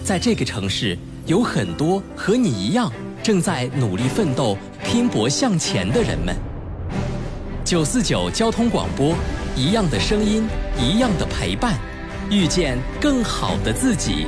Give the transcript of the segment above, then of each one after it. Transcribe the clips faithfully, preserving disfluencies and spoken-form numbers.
在这个城市，有很多和你一样正在努力奋斗、拼搏向前的人们。九四九交通广播，一样的声音，一样的陪伴，遇见更好的自己。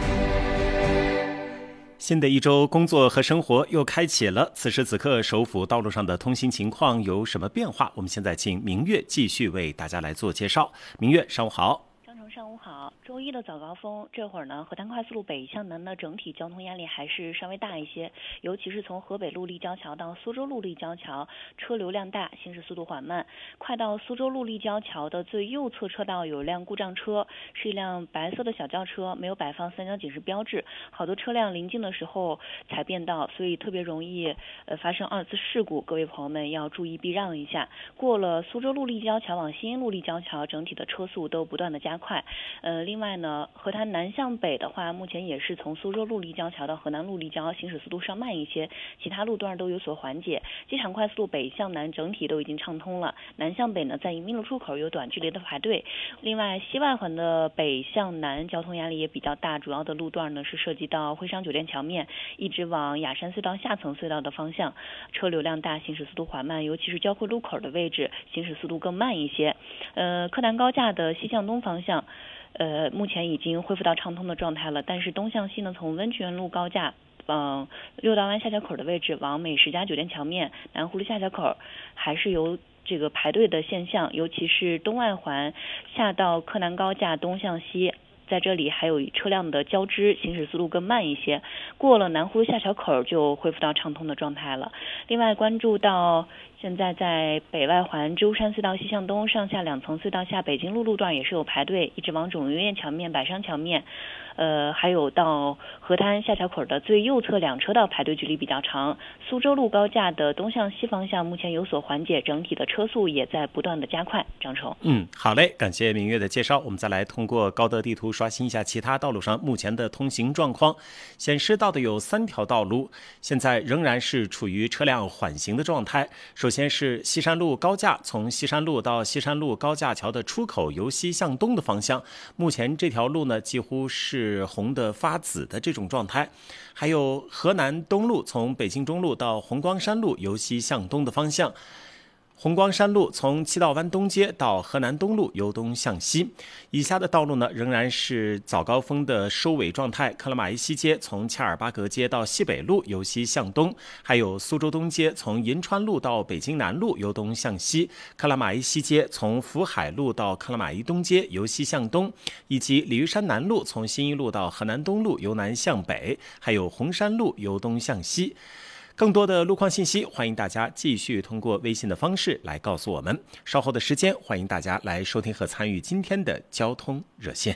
新的一周工作和生活又开启了，此时此刻首府道路上的通行情况有什么变化？我们现在请明月继续为大家来做介绍。明月，上午好。 上午好，周一的早高峰，这会儿呢，河南快速路北向南的整体交通压力还是稍微大一些，尤其是从河北路立交桥到苏州路立交桥，车流量大，行驶速度缓慢。快到苏州路立交桥的最右侧车道有辆故障车，是一辆白色的小轿车，没有摆放三角警示标志，好多车辆临近的时候才变道，所以特别容易呃发生二次事故，各位朋友们要注意避让一下。过了苏州路立交桥往新英路立交桥，整体的车速都不断的加快。呃，另外呢，河滩南向北的话，目前也是从苏州路立交桥到河南路立交，行驶速度稍慢一些，其他路段都有所缓解。机场快速路北向南整体都已经畅通了，南向北呢，在迎宾路出口有短距离的排队。另外，西外环的北向南交通压力也比较大，主要的路段呢是涉及到徽商酒店桥面，一直往雅山隧道下层隧道的方向，车流量大，行驶速度缓慢，尤其是交汇路口的位置，行驶速度更慢一些。呃，柯南高架的西向东方向。呃，目前已经恢复到畅通的状态了，但是东向西呢，从温泉路高架，嗯，六道湾下桥口的位置往美食家酒店桥面、南湖路下桥口，还是有这个排队的现象，尤其是东外环下到柯南高架东向西。在这里还有车辆的交织，行驶速度更慢一些，过了南湖下桥口就恢复到畅通的状态了。另外关注到现在在北外环舟山隧道西向东上下两层隧道下北京路路段也是有排队，一直往肿瘤院桥面、百商桥面，呃，还有到河滩下桥口的最右侧两车道排队距离比较长。苏州路高架的东向西方向目前有所缓解，整体的车速也在不断的加快。张成， 嗯，好嘞，感谢明月的介绍。我们再来通过高德地图刷新一下其他道路上目前的通行状况。显示到的有三条道路，现在仍然是处于车辆缓行的状态。首先是西山路高架，从西山路到西山路高架桥的出口由西向东的方向，目前这条路呢几乎是红的发紫的这种状态。还有河南东路，从北京中路到红光山路由西向东的方向。红光山路从七道湾东街到河南东路由东向西。以下的道路呢仍然是早高峰的收尾状态。克拉玛依西街从恰尔巴格街到西北路由西向东，还有苏州东街从银川路到北京南路由东向西，克拉玛依西街从福海路到克拉玛依东街由西向东，以及鲤鱼山南路从新一路到河南东路由南向北，还有红山路由东向西。更多的路况信息，欢迎大家继续通过微信的方式来告诉我们。稍后的时间，欢迎大家来收听和参与今天的交通热线。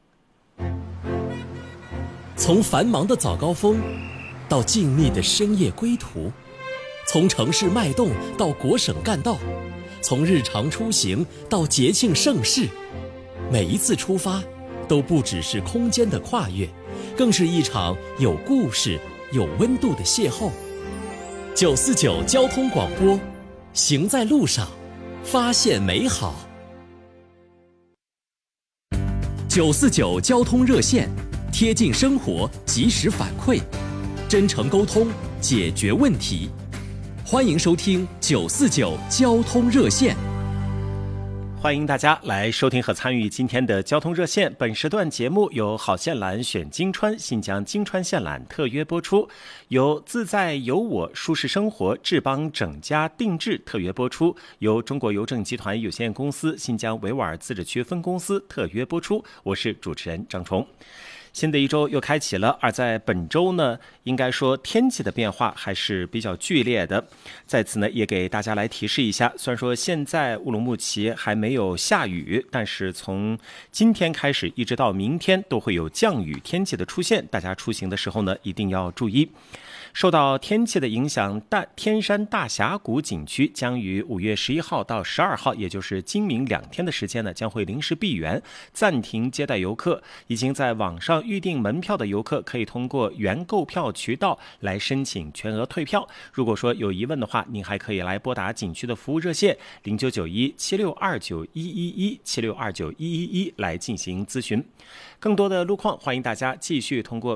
从繁忙的早高峰到静谧的深夜归途，从城市脉动到国省干道，从日常出行到节庆盛事，每一次出发都不只是空间的跨越，更是一场有故事、有温度的邂逅。九四九交通广播，行在路上，发现美好。九四九交通热线，贴近生活，及时反馈，真诚沟通，解决问题。欢迎收听九四九交通热线。 欢迎大家来收听和参与今天的交通热线。本时段节目由好线缆选金川新疆金川线缆特约播出，由自在有我舒适生活智邦整家定制特约播出，由中国邮政集团有限公司新疆维吾尔自治区分公司特约播出。我是主持人张崇。新的一周又开启了，而在本周呢，应该说天气的变化还是比较剧烈的。在此呢，也给大家来提示一下，虽然说现在乌鲁木齐还没有下雨，但是从今天开始一直到明天都会有降雨天气的出现，大家出行的时候呢，一定要注意。受到天气的影响，大天山大峡谷景区将于五月十一号到十二号，也就是今明两天的时间呢，将会临时闭园，暂停接待游客。已经在网上预订门票的游客，可以通过原购票渠道来申请全额退票。如果说有疑问的话，您还可以来拨打景区的服务热线零九九一七六二九一一一七六二九一一一来进行咨询。更多的路况，欢迎大家继续通过